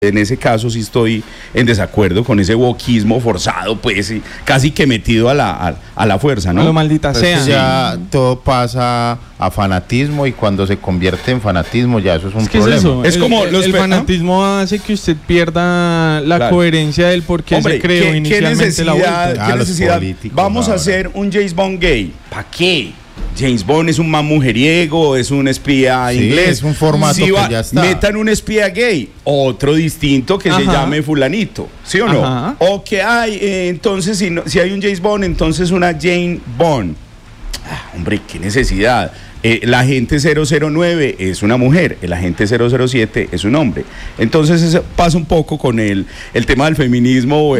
En ese caso sí estoy en desacuerdo con ese wokismo forzado, pues, y casi que metido a la fuerza, ¿no? A lo maldita sea. Pues ya todo pasa a fanatismo y cuando se convierte en fanatismo ya eso es un problema. Es como el fanatismo hace que usted pierda la coherencia del por qué se creó inicialmente la vuelta. ¿Qué necesidad? Vamos a hacer un James Bond gay. ¿Para qué? James Bond es un man mujeriego, es un espía inglés. Es un formato que ya está. Metan un espía gay, otro distinto que se llame fulanito, ¿sí o no? Ajá. O que hay, entonces si hay un James Bond, entonces una Jane Bond. Hombre, qué necesidad. El agente 009 es una mujer, el agente 007 es un hombre. Entonces eso pasa un poco con el tema del feminismo,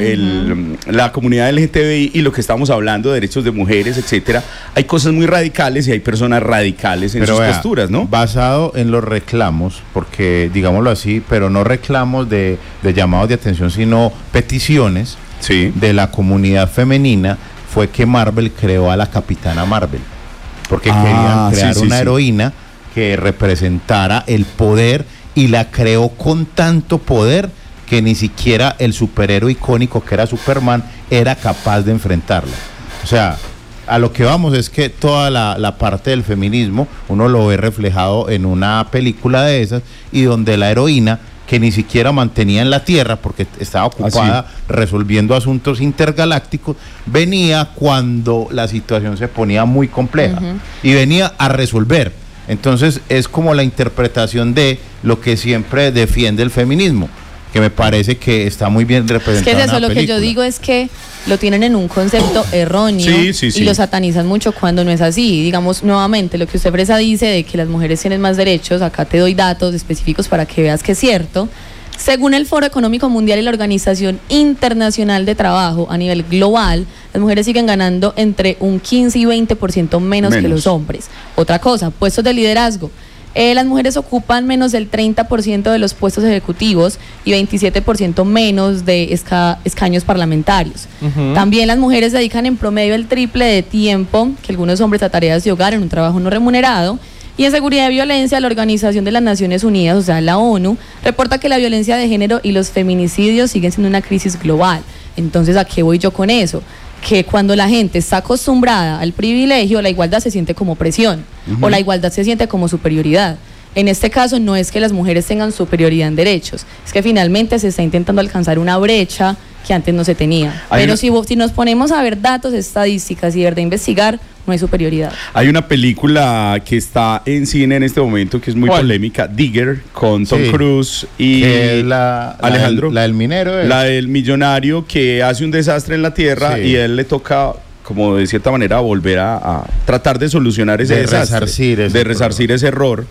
la comunidad LGTBI y lo que estamos hablando de derechos de mujeres, etcétera. Hay cosas muy radicales y hay personas radicales en sus posturas, ¿no? Basado en los reclamos, porque digámoslo así, pero no reclamos de llamados de atención, sino peticiones de la comunidad femenina, fue que Marvel creó a la Capitana Marvel. Porque querían crear una heroína que representara el poder y la creó con tanto poder que ni siquiera el superhéroe icónico que era Superman era capaz de enfrentarla. O sea, a lo que vamos es que toda la parte del feminismo uno lo ve reflejado en una película de esas y donde la heroína, que ni siquiera mantenía en la Tierra porque estaba ocupada resolviendo asuntos intergalácticos, venía cuando la situación se ponía muy compleja y venía a resolver. Entonces es como la interpretación de lo que siempre defiende el feminismo, que me parece que está muy bien representado. Es que eso, lo que yo digo es que lo tienen en un concepto erróneo y lo satanizan mucho cuando no es así. Digamos, nuevamente, lo que usted, Fresa, dice de que las mujeres tienen más derechos, acá te doy datos específicos para que veas que es cierto. Según el Foro Económico Mundial y la Organización Internacional de Trabajo a nivel global, las mujeres siguen ganando entre un 15 y 20% menos que los hombres. Otra cosa, puestos de liderazgo. Las mujeres ocupan menos del 30% de los puestos ejecutivos y 27% menos de escaños parlamentarios. También las mujeres dedican en promedio el triple de tiempo que algunos hombres a tareas de hogar en un trabajo no remunerado. Y en seguridad y violencia, la Organización de las Naciones Unidas, o sea, la ONU, reporta que la violencia de género y los feminicidios siguen siendo una crisis global. Entonces, ¿a qué voy yo con eso? Que cuando la gente está acostumbrada al privilegio, la igualdad se siente como presión o la igualdad se siente como superioridad. En este caso no es que las mujeres tengan superioridad en derechos, es que finalmente se está intentando alcanzar una brecha que antes no se tenía. Pero si nos ponemos a ver datos, estadísticas y de verdad investigar, no hay superioridad. Hay una película que está en cine en este momento que es muy polémica, Digger, con Tom Cruise y Alejandro. La del minero. La del millonario que hace un desastre en la tierra y a él le toca, como de cierta manera, volver a tratar de solucionar ese desastre, de resarcir ese error.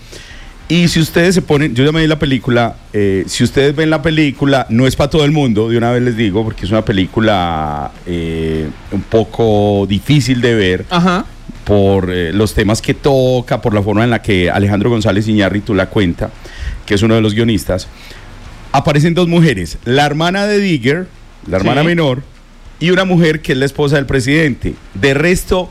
Y si ustedes se ponen, yo ya me vi la película, si ustedes ven la película, no es para todo el mundo, de una vez les digo, porque es una película un poco difícil de ver por los temas que toca, por la forma en la que Alejandro González Iñárritu la cuenta, que es uno de los guionistas. Aparecen dos mujeres, la hermana de Digger, la hermana menor, y una mujer que es la esposa del presidente. De resto,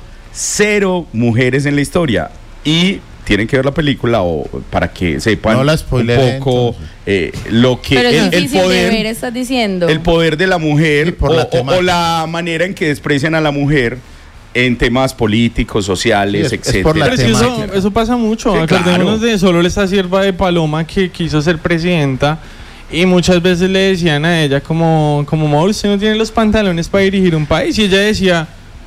0 mujeres en la historia. Y tienen que ver la película o para que sepan un poco lo que pero el poder de ver, estás diciendo. El poder de la mujer o la manera en que desprecian a la mujer en temas políticos, sociales, etcétera. Pero eso pasa mucho. Acordémonos de solo esta sierva de Paloma que quiso ser presidenta y muchas veces le decían a ella como Mauro, usted no tiene los pantalones para dirigir un país, y ella decía,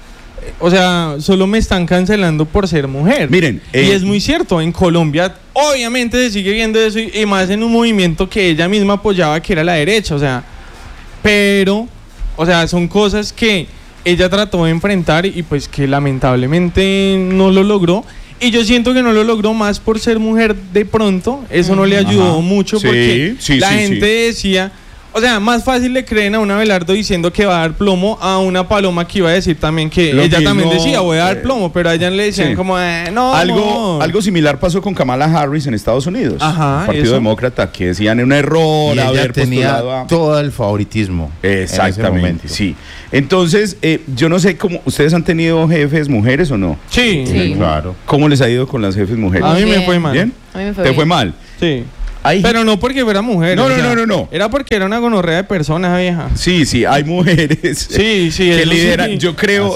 o sea, solo me están cancelando por ser mujer. Miren, y es muy cierto, en Colombia obviamente se sigue viendo eso y más en un movimiento que ella misma apoyaba, que era la derecha, o sea, pero, o sea, son cosas que ella trató de enfrentar y pues que lamentablemente no lo logró. Y yo siento que no lo logró más por ser mujer de pronto, eso no le ayudó mucho porque la gente decía... O sea, más fácil le creen a un Abelardo diciendo que va a dar plomo a una Paloma que iba a decir también que ella mismo, también decía voy a dar plomo, pero a ella le decían como no. Algo similar pasó con Kamala Harris en Estados Unidos, el Partido Demócrata, que decían un error, y ella tenía todo el favoritismo. Exactamente, sí. Entonces, yo no sé cómo, ¿ustedes han tenido jefes mujeres o no? Sí, claro. ¿Cómo les ha ido con las jefes mujeres? A mí me fue mal. ¿Bien? A mí me fue ¿Te bien. fue mal? Sí. Pero no porque fuera mujer. No. Era porque era una gonorrea de personas, vieja. Sí, hay mujeres que lideran. Sí. Yo creo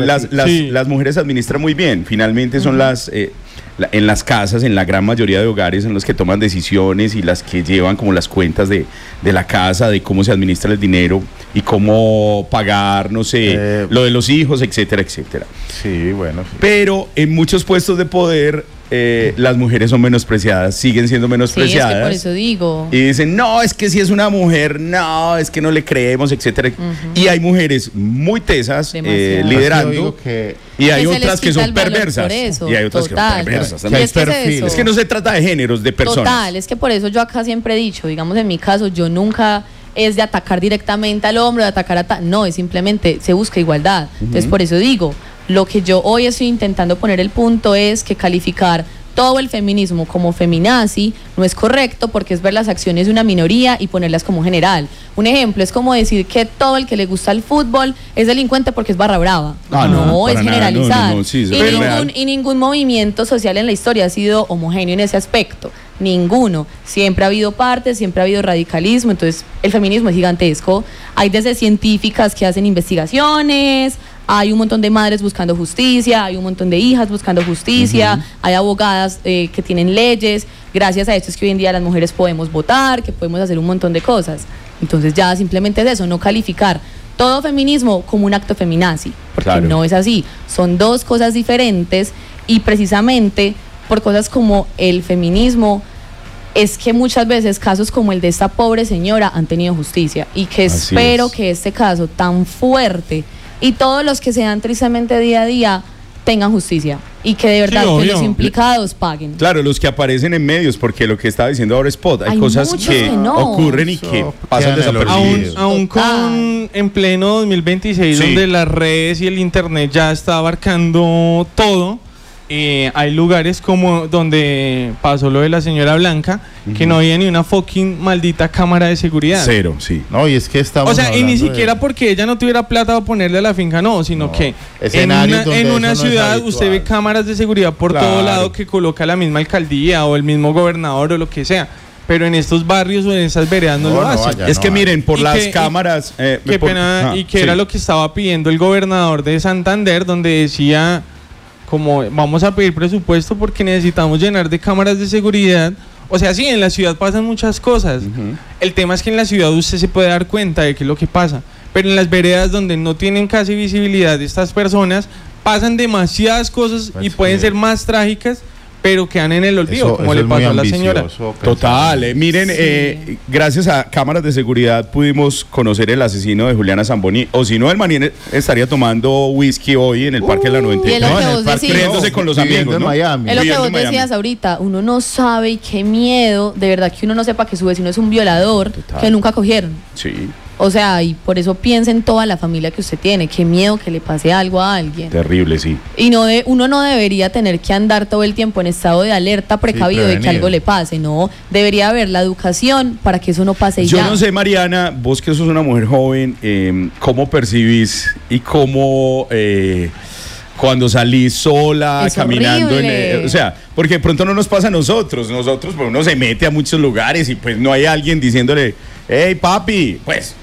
las mujeres administran muy bien. Finalmente son en las casas, en la gran mayoría de hogares, en los que toman decisiones y las que llevan como las cuentas de la casa, de cómo se administra el dinero y cómo pagar, no sé, lo de los hijos, etcétera, etcétera. Sí, bueno. Sí. Pero en muchos puestos de poder las mujeres son menospreciadas, siguen siendo menospreciadas. Sí, es que por eso digo. Y dicen, no, es que si es una mujer, no, es que no le creemos, etcétera. Y hay mujeres muy tesas liderando. Y hay otras que son perversas. Y hay otras que son perversas. Es que no se trata de géneros, de personas. Total, es que por eso yo acá siempre he dicho, digamos en mi caso, yo nunca es de atacar directamente al hombre, de atacar no, es simplemente se busca igualdad. Entonces por eso digo, lo que yo hoy estoy intentando poner el punto es que calificar todo el feminismo como feminazi no es correcto, porque es ver las acciones de una minoría y ponerlas como general. Un ejemplo es como decir que todo el que le gusta el fútbol es delincuente porque es barra brava. No, es generalizar. Y ningún movimiento social en la historia ha sido homogéneo en ese aspecto. Ninguno. Siempre ha habido partes, siempre ha habido radicalismo. Entonces el feminismo es gigantesco. Hay desde científicas que hacen investigaciones, hay un montón de madres buscando justicia, hay un montón de hijas buscando justicia, hay abogadas que tienen leyes. Gracias a esto es que hoy en día las mujeres podemos votar, que podemos hacer un montón de cosas. Entonces ya simplemente es eso, no calificar todo feminismo como un acto feminazi, porque no es así. Son dos cosas diferentes y precisamente por cosas como el feminismo es que muchas veces casos como el de esta pobre señora han tenido justicia, y que espero que este caso tan fuerte y todos los que se dan tristemente día a día tengan justicia y que de verdad que los implicados paguen. Claro, los que aparecen en medios, porque lo que estaba diciendo ahora Spot, hay cosas que ocurren y que pasan desapercibidos. Aún en pleno 2026, donde las redes y el internet ya está abarcando todo, hay lugares como donde pasó lo de la señora Blanca, que no había ni una fucking maldita cámara de seguridad. Cero, sí. No, y es que estamos y ni siquiera porque ella no tuviera plata para ponerle a la finca, sino que en una ciudad usted ve cámaras de seguridad por todo lado que coloca la misma alcaldía o el mismo gobernador o lo que sea. Pero en estos barrios o en esas veredas no lo hacen. Es que miren, por las cámaras... Qué pena, y que era lo que estaba pidiendo el gobernador de Santander, donde decía... como vamos a pedir presupuesto porque necesitamos llenar de cámaras de seguridad. O sea, sí, en la ciudad pasan muchas cosas. El tema es que en la ciudad usted se puede dar cuenta de qué es lo que pasa. Pero en las veredas donde no tienen casi visibilidad de estas personas, pasan demasiadas cosas y pueden ser más trágicas, pero quedan en el olvido, como le pasó a la señora. Total, miren, gracias a cámaras de seguridad pudimos conocer el asesino de Juliana Zamboni, o si no, el man estaría tomando whisky hoy en el Parque de la 91, riéndose con los amigos, ¿no? Miami. Es lo que vos decías ahorita, uno no sabe, y qué miedo, de verdad, que uno no sepa que su vecino es un violador, que nunca cogieron. Sí. O sea, y por eso piensa en toda la familia que usted tiene. Qué miedo que le pase algo a alguien. Terrible, sí. Y uno no debería tener que andar todo el tiempo en estado de alerta precavido de que algo le pase. No, debería haber la educación para que eso no pase. Yo no sé, Mariana, vos que sos una mujer joven, ¿cómo percibís y cómo... cuando salís sola, es caminando, o sea, porque de pronto no nos pasa a nosotros pues uno se mete a muchos lugares y pues no hay alguien diciéndole, hey papi, pues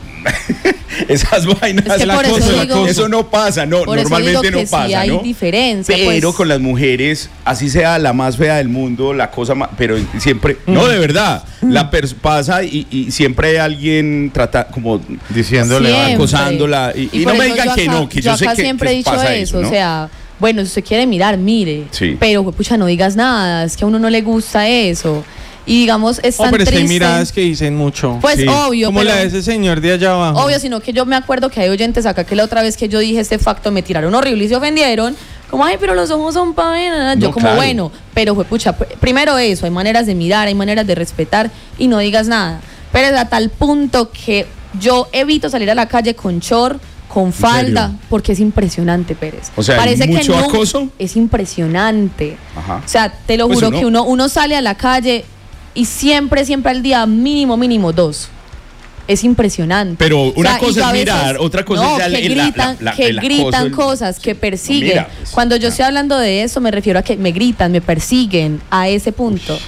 esas vainas, es eso no pasa, no, normalmente no pasa, sí hay diferencia, pero con las mujeres, así sea la más fea del mundo, la cosa más, pero siempre, no, de verdad, pasa y siempre hay alguien como diciéndole, acosándola y no me digan que no, que yo sé que siempre he dicho eso, ¿no? O sea, bueno, si usted quiere mirar, mire, pero pucha, no digas nada, es que a uno no le gusta eso. Y digamos, es tan pero triste. Hay miradas que dicen mucho. Pues obvio. Como la de ese señor de allá abajo. Obvio, sino que yo me acuerdo que hay oyentes acá que la otra vez que yo dije este facto me tiraron horrible y se ofendieron. Como, ay, pero los ojos son pa' ver. Yo como, bueno, pero fue pucha. Primero eso, hay maneras de mirar, hay maneras de respetar y no digas nada. Pero es a tal punto que yo evito salir a la calle con short, con falda, porque es impresionante, Pérez. O sea, parece ¿hay mucho acoso? Es impresionante. Ajá. O sea, te lo juro que uno sale a la calle y siempre al día mínimo 2. Es impresionante. Pero una cosa es mirar, otra cosa es que gritan cosas, que persiguen. Cuando yo estoy hablando de eso, me refiero a que me gritan, me persiguen a ese punto. O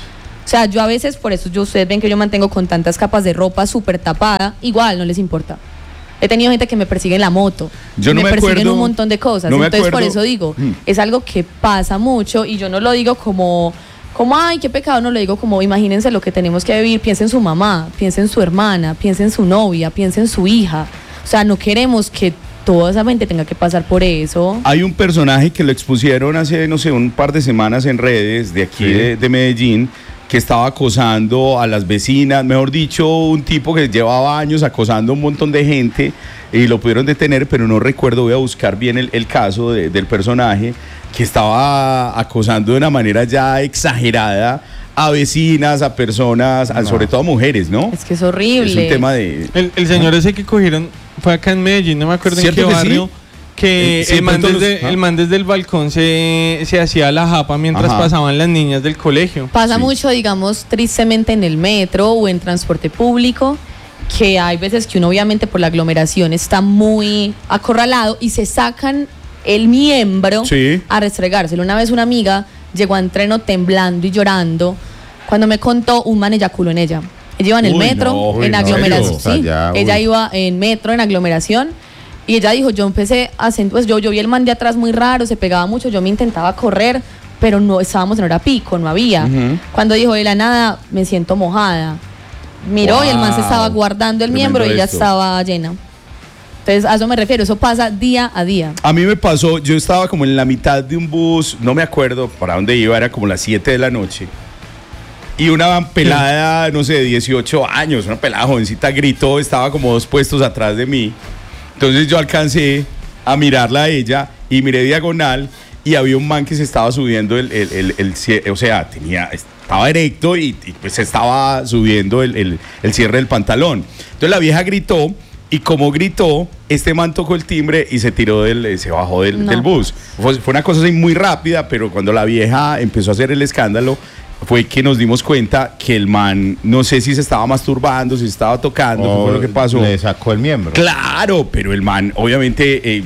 sea, yo a veces, por eso ustedes ven que yo mantengo con tantas capas de ropa súper tapada, igual no les importa. He tenido gente que me persigue en la moto, yo no me persiguen acuerdo, un montón de cosas, entonces por eso digo, es algo que pasa mucho y yo no lo digo como ay, qué pecado, no lo digo como imagínense lo que tenemos que vivir, piensa en su mamá, piensa en su hermana, piensa en su novia, piensa en su hija, o sea, no queremos que toda esa gente tenga que pasar por eso. Hay un personaje que lo expusieron hace, no sé, un par de semanas en redes de aquí de Medellín, que estaba acosando a las vecinas, mejor dicho, un tipo que llevaba años acosando a un montón de gente y lo pudieron detener, pero no recuerdo, voy a buscar bien el caso del personaje, que estaba acosando de una manera ya exagerada a vecinas, a personas, sobre todo a mujeres, ¿no? Es que es horrible. Es un tema de... El señor ese que cogieron fue acá en Medellín, no me acuerdo en qué barrio. Sí? Que el man desde el balcón se hacía la japa mientras pasaban las niñas del colegio. Pasa mucho, digamos, tristemente en el metro o en transporte público, que hay veces que uno obviamente por la aglomeración está muy acorralado y se sacan el miembro a restregárselo. Una vez una amiga llegó a entreno temblando y llorando cuando me contó un man eyaculó en ella. Ella iba en el metro, en aglomeración. Sí, ella iba en metro, en aglomeración. Y ella dijo, yo empecé a sentir, pues yo vi el man de atrás muy raro, se pegaba mucho, yo me intentaba correr, pero no estábamos en hora pico, no había. Cuando dijo, de la nada, me siento mojada. Miró y el man se estaba guardando el miembro y ella estaba llena. Entonces, a eso me refiero, eso pasa día a día. A mí me pasó, yo estaba como en la mitad de un bus, no me acuerdo para dónde iba, era como las 7 de la noche. Y una pelada, no sé, de 18 años, una pelada jovencita gritó, estaba como 2 puestos atrás de mí. Entonces yo alcancé a mirarla a ella y miré diagonal y había un man que se estaba subiendo o sea, estaba erecto y pues se estaba subiendo el cierre del pantalón. Entonces la vieja gritó y como gritó, este man tocó el timbre y se tiró se bajó del bus. Fue una cosa así muy rápida, pero cuando la vieja empezó a hacer el escándalo, fue que nos dimos cuenta que el man, no sé si se estaba masturbando, si se estaba tocando, ¿qué fue lo que pasó? Le sacó el miembro. Claro, pero el man obviamente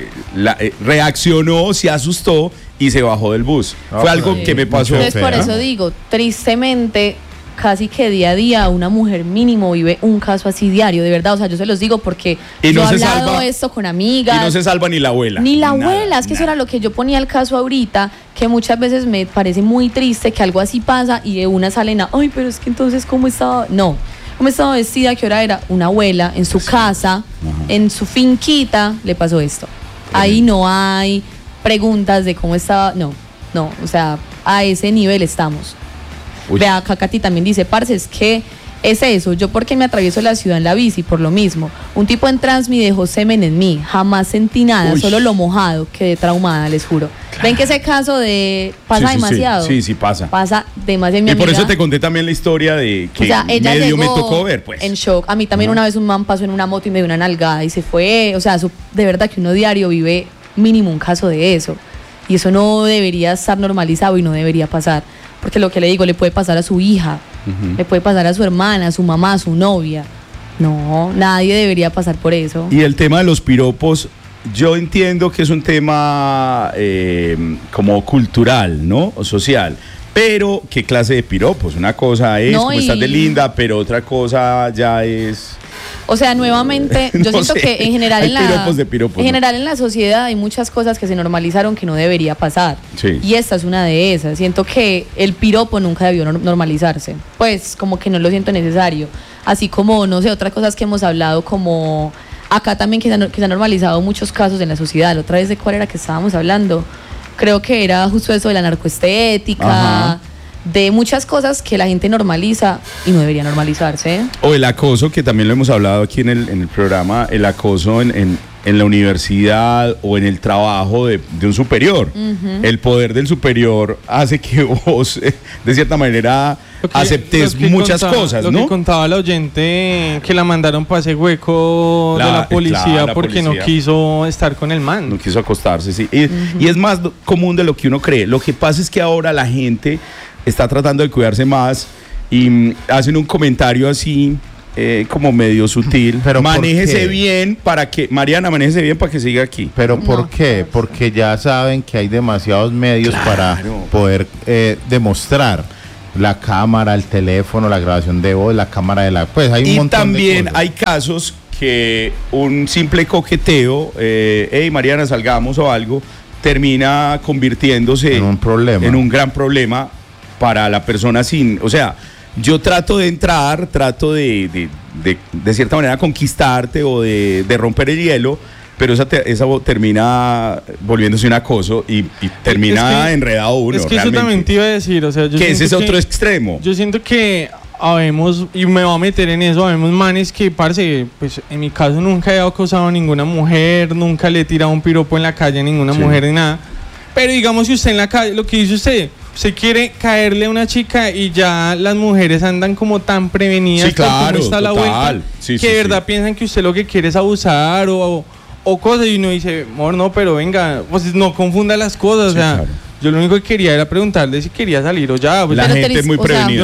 reaccionó, se asustó y se bajó del bus. Fue algo que me pasó. Entonces por eso digo, tristemente, casi que día a día una mujer mínimo vive un caso así diario, de verdad, o sea, yo se los digo porque yo he hablado esto con amigas. Y no se salva ni la abuela. Ni la abuela, es que eso era lo que yo ponía el caso ahorita, que muchas veces me parece muy triste que algo así pasa y de una salen ay, pero es que entonces ¿cómo estaba? No, ¿cómo estaba vestida? ¿Qué hora era? Una abuela en su casa, en su finquita, le pasó esto. Ahí no hay preguntas de cómo estaba, no, o sea, a ese nivel estamos. Vea, acá Katy también dice, parce, es que es eso, yo porque me atravieso la ciudad en la bici, por lo mismo. Un tipo en Transmi dejó semen en mí, jamás sentí nada, solo lo mojado, quedé traumada, les juro. Claro. ¿Ven que ese caso demasiado? Sí, pasa. Pasa demasiado. Y por eso te conté también la historia de que ella medio me tocó ver, pues. En shock. A mí también una vez un man pasó en una moto y me dio una nalgada y se fue. O sea, eso, de verdad que uno diario vive mínimo un caso de eso. Y eso no debería estar normalizado y no debería pasar. Porque lo que le digo, le puede pasar a su hija, le puede pasar a su hermana, a su mamá, a su novia. No, nadie debería pasar por eso. Y el tema de los piropos, yo entiendo que es un tema como cultural, ¿no? O social. Pero, ¿qué clase de piropos? Una cosa es, como estás de linda, pero otra cosa ya es... O sea, nuevamente, yo siento que en general en la sociedad hay muchas cosas que se normalizaron que no debería pasar. Sí. Y esta es una de esas. Siento que el piropo nunca debió normalizarse. Pues como que no lo siento necesario. Así como, no sé, otras cosas que hemos hablado como acá también que se han normalizado muchos casos en la sociedad. La otra vez, ¿de cuál era que estábamos hablando? Creo que era justo eso de la narcoestética, de muchas cosas que la gente normaliza y no debería normalizarse. O el acoso, que también lo hemos hablado aquí en el programa, el acoso en la universidad o en el trabajo de un superior. El poder del superior hace que vos, de cierta manera, aceptes muchas cosas, ¿no? Lo que contaba la oyente, que la mandaron para ese hueco de la policía porque no quiso estar con el man. No quiso acostarse, sí. Y es más común de lo que uno cree. Lo que pasa es que ahora la gente está tratando de cuidarse más y hacen un comentario así como medio sutil. Pero manéjese bien para que, Mariana, manéjese bien para que siga aquí. Pero ¿por qué? Porque ya saben que hay demasiados medios para poder demostrar La cámara, el teléfono, la grabación de voz, la cámara de la... Pues hay un montón de cosas. Y también hay casos que un simple coqueteo, hey Mariana, salgamos o algo, termina convirtiéndose en un problema, en un gran problema para la persona sin... O sea, yo trato de entrar, trato de cierta manera conquistarte o de romper el hielo, pero esa termina volviéndose un acoso y termina enredado uno. Es que realmente. Eso también te iba a decir, o sea, yo que ese es otro extremo. Yo siento que habemos, y me voy a meter en eso, habemos manes que, parce, pues en mi caso nunca he acosado a ninguna mujer, nunca le he tirado un piropo en la calle a ninguna mujer ni nada. Pero digamos, si usted en la calle, lo que dice usted quiere caerle a una chica y ya las mujeres andan como tan prevenidas con cómo está la vuelta, que de verdad piensan que usted lo que quiere es abusar o cosas, y uno dice, amor, no, pero venga, pues no confunda las cosas, o sea, claro. Yo lo único que quería era preguntarle si quería salir o ya. Pues la gente es muy prevenida.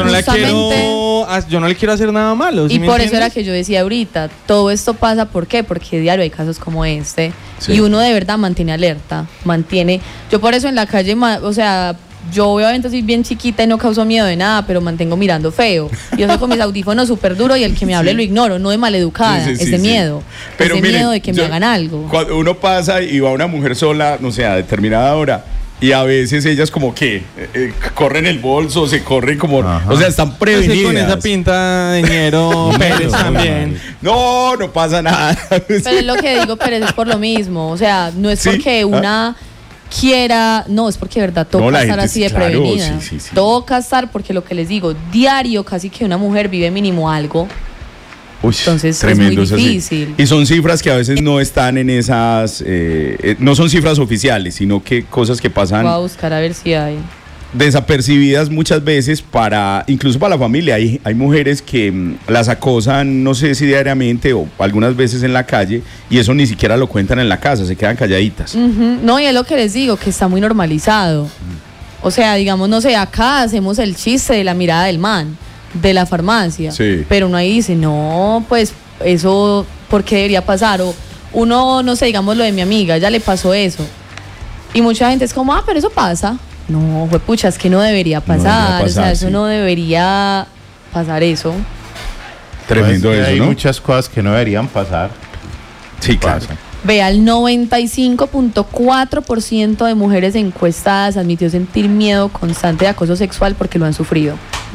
Yo no le quiero hacer nada malo. ¿sí? Y por eso era que yo decía ahorita, todo esto pasa, ¿por qué? Porque diario hay casos como este, y uno de verdad mantiene alerta, yo por eso en la calle, o sea, yo obviamente soy bien chiquita y no causo miedo de nada, pero mantengo mirando feo. Yo soy con mis audífonos súper duros y el que me hable lo ignoro, no de maleducada, es de miedo. Pero es de miedo de que me hagan algo. Cuando uno pasa y va una mujer sola, no sé, a determinada hora, y a veces ellas como que corren el bolso, se corren como... Ajá. O sea, están prevenidas. Con esa pinta de ñero Pérez también. No pasa nada. Pero es lo que digo, Pérez, es por lo mismo. O sea, no es porque una... quiera, no, es porque de verdad toca estar así de prevenida. Toca estar, porque lo que les digo, diario casi que una mujer vive mínimo algo. Uy, entonces tremendo, es muy difícil. Y son cifras que a veces no están en esas, no son cifras oficiales, sino que cosas que pasan. Voy a buscar a ver si hay. Desapercibidas muchas veces incluso para la familia. Hay mujeres que las acosan, no sé si diariamente o algunas veces en la calle, y eso ni siquiera lo cuentan en la casa, se quedan calladitas. No, y es lo que les digo, que está muy normalizado. O sea, digamos, no sé, acá hacemos el chiste de la mirada del man, de la farmacia, pero uno ahí dice, no, pues eso, ¿por qué debería pasar? O uno, no sé, digamos lo de mi amiga, ya le pasó eso, y mucha gente es como, pero eso pasa. No, juepucha, es que no debería pasar, o sea, eso no debería pasar eso. Tremendo eso, hay ¿no? muchas cosas que no deberían pasar. Sí, claro. Vea, el 95.4% de mujeres encuestadas admitió sentir miedo constante de acoso sexual porque lo han sufrido.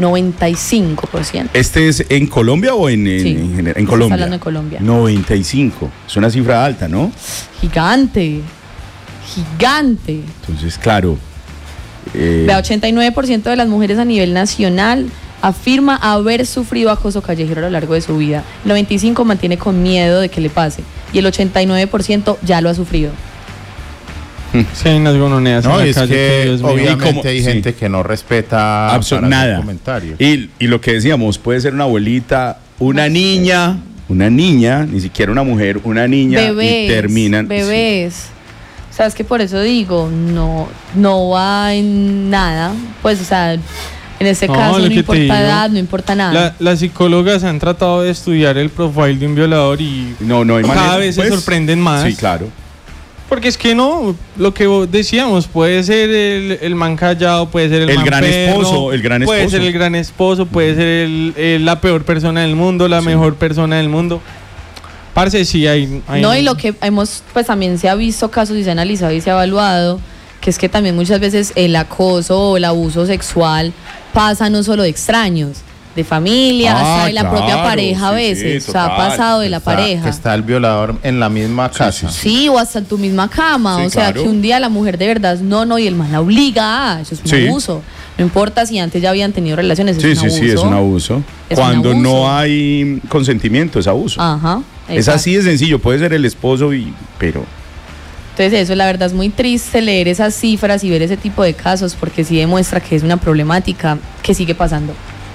95%. ¿Este es en Colombia o en general? En Colombia. Hablando de Colombia. 95. Es una cifra alta, ¿no? Gigante. Entonces, claro. Vea, 89% de las mujeres a nivel nacional afirma haber sufrido acoso callejero a lo largo de su vida. El 95% mantiene con miedo de que le pase. Y el 89% ya lo ha sufrido. Sí, hay unas gononeas en la calle que obviamente hay gente que no respeta nada. Comentarios. Y lo que decíamos, puede ser una abuelita, una niña, ni siquiera una mujer, una niña, bebés, y terminan. Bebés. O sea, es que por eso digo, no va en nada. Pues, o sea, en este caso no importa edad, no importa nada. Las psicólogas han tratado de estudiar el profile de un violador y cada vez se sorprenden más. Sí, claro. Porque es que no, lo que decíamos, puede ser el man callado, puede ser el man gran esposo, puede ser el gran esposo, puede ser la peor persona del mundo, la mejor persona del mundo. Parce, sí hay... No, y lo que hemos, pues también se ha visto casos y se ha analizado y se ha evaluado, que es que también muchas veces el acoso o el abuso sexual pasa no solo de extraños, de familia, hasta de la propia pareja a veces. O sea, ha pasado de la pareja. Que está el violador en la misma casa. Sí, o hasta en tu misma cama. O sea, que un día la mujer de verdad y el man la obliga. Eso es un abuso. No importa si antes ya habían tenido relaciones, es un abuso. Sí, es un abuso. Cuando no hay consentimiento, es abuso. Ajá. Es así de sencillo, puede ser el esposo, pero... Entonces eso, la verdad es muy triste leer esas cifras y ver ese tipo de casos, porque sí demuestra que es una problemática que sigue pasando.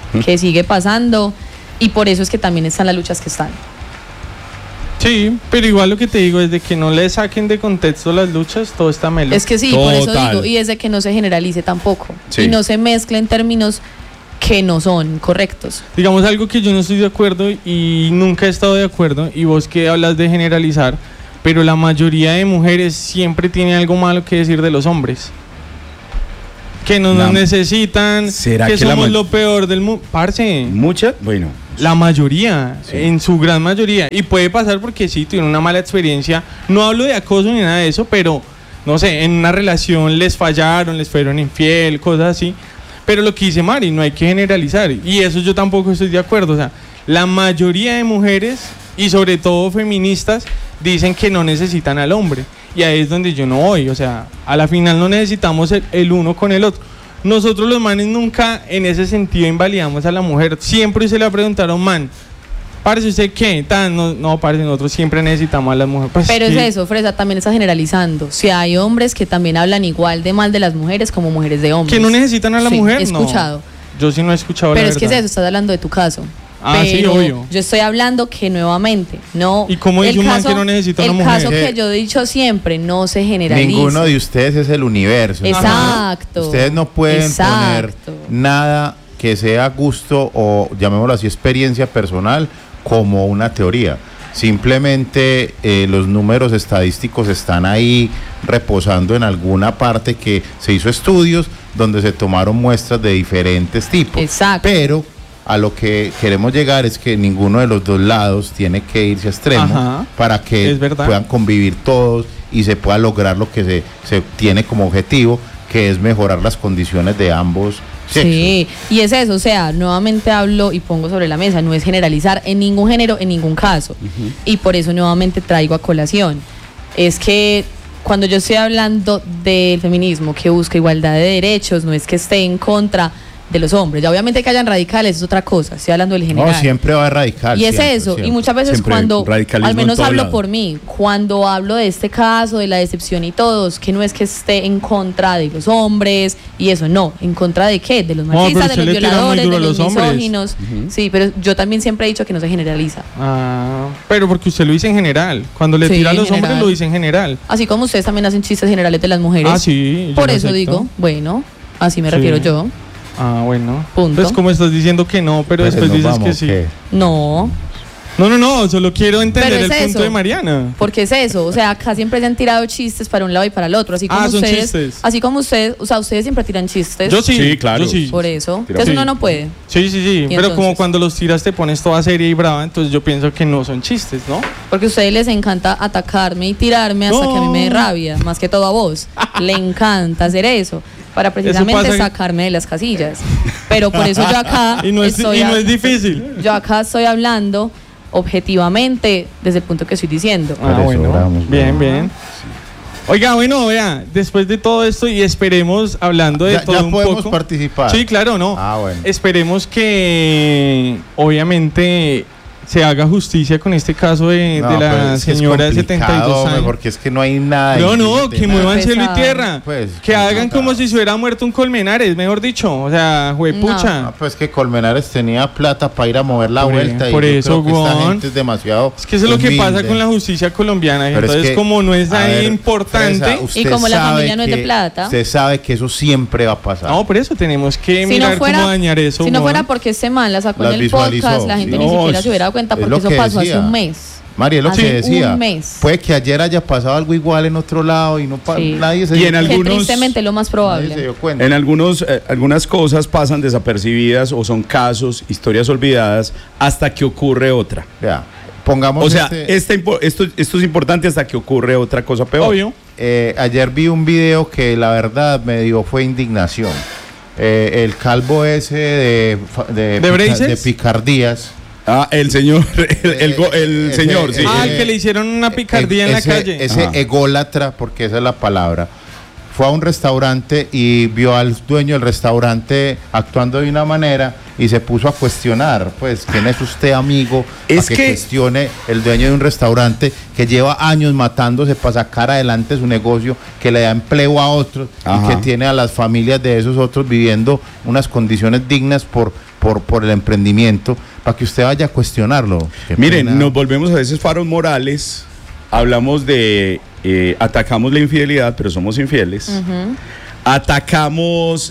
Y por eso es que también están las luchas que están. Sí, pero igual lo que te digo es de que no le saquen de contexto las luchas, todo está melo. Es que sí, por eso digo, y es de que no se generalice tampoco, y no se mezclen términos que no son correctos. Digamos algo que yo no estoy de acuerdo y nunca he estado de acuerdo, y vos que hablas de generalizar, pero la mayoría de mujeres siempre tiene algo malo que decir de los hombres. que no nos necesitan, que somos lo peor del mundo. Parce. Bueno. La mayoría, en su gran mayoría. Y puede pasar porque sí, tuvieron una mala experiencia. No hablo de acoso ni nada de eso, pero, no sé, en una relación les fallaron, les fueron infiel, cosas así. Pero lo que dice Mari, no hay que generalizar. Y eso yo tampoco estoy de acuerdo. O sea, la mayoría de mujeres, y sobre todo feministas, dicen que no necesitan al hombre. Y ahí es donde yo no voy. O sea, a la final no necesitamos el uno con el otro. Nosotros los manes nunca en ese sentido invalidamos a la mujer. Siempre se le preguntaron, man, parce, ¿usted qué? No, parce, nosotros siempre necesitamos a las mujeres. Pues, pero es eso, Fresa, también está generalizando. Si hay hombres que también hablan igual de mal de las mujeres como mujeres de hombres. ¿Que no necesitan a la mujer? He escuchado. Yo sí no he escuchado pero la verdad. Pero es que es eso, estás hablando de tu caso. Ah, pero sí, obvio. Yo estoy hablando que nuevamente no. ¿Y cómo dice un man que no necesita una mujer? El caso que yo he dicho siempre no se generaliza. Ninguno de ustedes es el universo. Exacto. Ustedes no pueden poner nada que sea gusto o llamémoslo así experiencia personal como una teoría. Simplemente los números estadísticos están ahí reposando en alguna parte que se hizo estudios donde se tomaron muestras de diferentes tipos. Exacto. Pero a lo que queremos llegar es que ninguno de los dos lados tiene que irse a extremo para que puedan convivir todos y se pueda lograr lo que se tiene como objetivo, que es mejorar las condiciones de ambos sexos. Sí, y es eso, o sea, nuevamente hablo y pongo sobre la mesa, no es generalizar en ningún género, en ningún caso. Y por eso nuevamente traigo a colación. Es que cuando yo estoy hablando del feminismo que busca igualdad de derechos, no es que esté en contra de los hombres. Ya obviamente que hayan radicales es otra cosa, estoy hablando del general. No, siempre va a radical. Y es siempre, eso, siempre. Y muchas veces cuando, al menos hablo lado. Por mí, cuando hablo de este caso, de la decepción y todos, que no es que esté en contra de los hombres y eso, no, ¿en contra de qué? De los machistas, de los violadores, de los misóginos. Sí, pero yo también siempre he dicho que no se generaliza. Pero porque usted lo dice en general, cuando le tira a los hombres lo dice en general. Así como ustedes también hacen chistes generales de las mujeres. Sí. Por eso digo, bueno, así me refiero yo. Bueno. Punto. Pues como estás diciendo que no, pero después dices que sí. No, solo quiero entender el punto de Mariana. Porque es eso, o sea, acá siempre se han tirado chistes para un lado y para el otro, así como ustedes. Chistes. Así como ustedes, o sea, ustedes siempre tiran chistes. Yo sí. Sí, claro. Yo sí. Por eso. Entonces uno no puede. Sí. Pero entonces, como cuando los tiras te pones toda seria y brava, entonces yo pienso que no son chistes, ¿no? Porque a ustedes les encanta atacarme y tirarme hasta que a mí me dé rabia, más que todo a vos. Le encanta hacer eso. Para precisamente sacarme de las casillas. Pero por eso yo acá y no es difícil. Yo acá estoy hablando objetivamente desde el punto que estoy diciendo. Bien. Oiga, bueno, vea, después de todo esto y esperemos, hablando de todo un poco. ¿Ya podemos participar? Sí, claro, ¿no? Bueno. Esperemos que, obviamente, se haga justicia con este caso de la señora de 72 años. Porque es que no hay nada. Que muevan cielo y tierra. Pues, que hagan como si se hubiera muerto un Colmenares, mejor dicho. O sea, juepucha. No, pues que Colmenares tenía plata para ir a mover la vuelta. Por eso, esta gente es demasiado. Es que eso es lo que pasa con la justicia colombiana. Pero entonces, es que, como no es tan importante. Y como la familia no es de plata. Usted sabe que eso siempre va a pasar. No, por eso tenemos que mirar cómo dañar eso. Si no fuera porque este man la sacó en el podcast, la gente ni siquiera se hubiera cuenta porque eso pasó hace un mes. María, es lo que decía. Un mes. Puede que ayer haya pasado algo igual en otro lado y nadie se dio cuenta. Que tristemente lo más probable. En algunas cosas pasan desapercibidas o son casos, historias olvidadas hasta que ocurre otra. Ya. Pongamos o sea, esto es importante hasta que ocurre otra cosa peor. Obvio. Ayer vi un video que la verdad me dio fue indignación. El calvo ese de picardías. El señor, el señor, sí. El que le hicieron una picardía en la calle. Ese ególatra, porque esa es la palabra, fue a un restaurante y vio al dueño del restaurante actuando de una manera y se puso a cuestionar, pues, ¿quién es usted, amigo? Para que cuestione el dueño de un restaurante que lleva años matándose para sacar adelante su negocio, que le da empleo a otros y que tiene a las familias de esos otros viviendo unas condiciones dignas por el emprendimiento, para que usted vaya a cuestionarlo. Miren, nos volvemos a veces faros morales, hablamos de atacamos la infidelidad, pero somos infieles. atacamos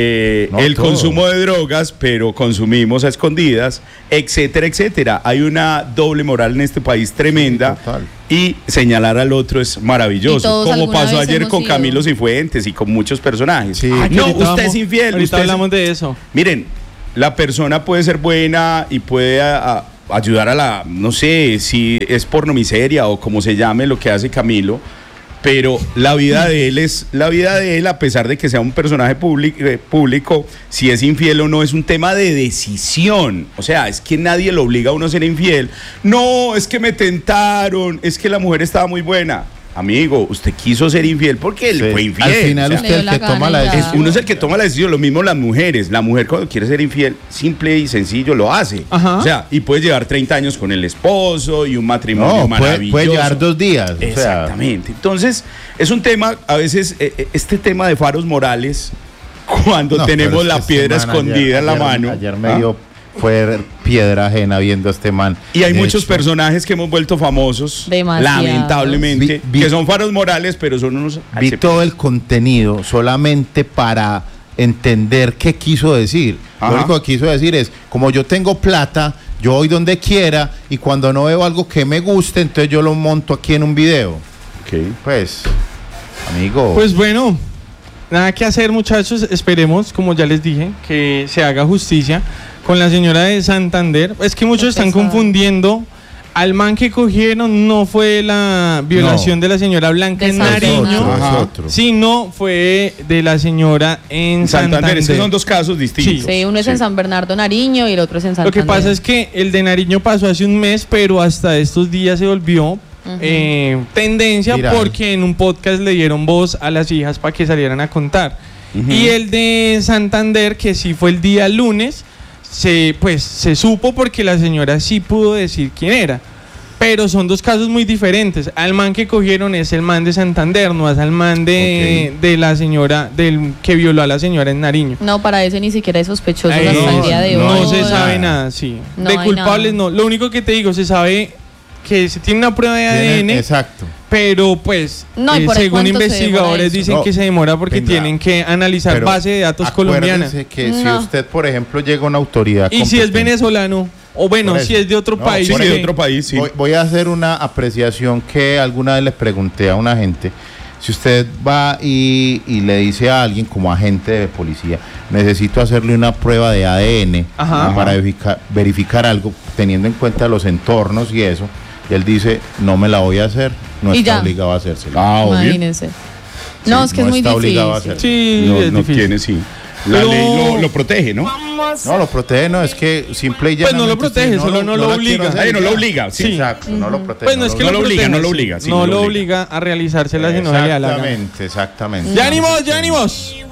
el consumo de drogas, pero consumimos a escondidas, etcétera, etcétera. Hay una doble moral en este país tremenda. Y señalar al otro es maravilloso, como pasó ayer con Camilo Cifuentes y con muchos personajes. No, usted es infiel. Ahorita hablamos de eso. Miren, la persona puede ser buena y puede ayudar a la, no sé, si es pornomiseria o como se llame lo que hace Camilo, pero la vida de él es la vida de él, a pesar de que sea un personaje público, si es infiel o no es un tema de decisión. O sea, es que nadie lo obliga a uno a ser infiel. No, es que me tentaron, es que la mujer estaba muy buena. Amigo, usted quiso ser infiel porque él fue infiel. Al final usted es el que toma la decisión. Uno es el que toma la decisión, lo mismo las mujeres. La mujer cuando quiere ser infiel, simple y sencillo lo hace. Ajá. O sea, y puede llevar 30 años con el esposo y un matrimonio maravilloso. Puede llevar 2 días. Exactamente. Entonces, es un tema, a veces, este tema de faros morales, cuando tenemos la piedra escondida en la mano. Ayer me dio fue piedra ajena viendo a este man. Y hay muchos personajes que hemos vuelto famosos, lamentablemente, que son faros morales, pero son unos... Vi todo el contenido solamente para entender qué quiso decir. Lo único que quiso decir es, como yo tengo plata, yo voy donde quiera, y cuando no veo algo que me guste, entonces yo lo monto aquí en un video. Pues, amigo... Pues bueno, nada que hacer, muchachos. Esperemos, como ya les dije, que se haga justicia con la señora de Santander. Es que muchos están confundiendo. Al man que cogieron no fue la violación de la señora Blanca en Nariño, sino fue de la señora en Santander. Esos son 2 casos distintos. Sí, uno es en San Bernardo, Nariño, y el otro es en Santander. Lo que pasa es que el de Nariño pasó hace un mes, pero hasta estos días se volvió tendencia porque en un podcast le dieron voz a las hijas para que salieran a contar. Y el de Santander, que sí fue el día lunes, se supo porque la señora sí pudo decir quién era, pero son 2 casos muy diferentes. Al man que cogieron es el man de Santander, no es al man de la señora del que violó a la señora en Nariño. No, para ese ni siquiera es sospechoso hasta el día de hoy. No se sabe nada, sí. De culpables no. Lo único que te digo, se sabe que se tiene una prueba de ADN. Exacto. Pero pues, según investigadores dicen que se demora porque tienen que analizar base de datos colombiana. Que si usted, por ejemplo, llega a una autoridad... Y si es venezolano, o bueno, si es de otro país. Sí, de otro país, sí. Voy a hacer una apreciación que alguna vez le pregunté a una gente. Si usted va y le dice a alguien como agente de policía, necesito hacerle una prueba de ADN para verificar algo, teniendo en cuenta los entornos y eso, y él dice, no me la voy a hacer, no está obligado a hacérsela. Imagínense. No, es que es muy difícil. Sí, no tiene, La ley lo protege, ¿no? No, lo protege, no, es que simple y llanamente... Pues no lo protege, solo no lo obliga. No lo obliga, sí. Exacto, no lo protege. Pues no es que no lo obliga. No lo obliga a realizársela, sino se le da la gana. Exactamente. ¡Ya ánimos!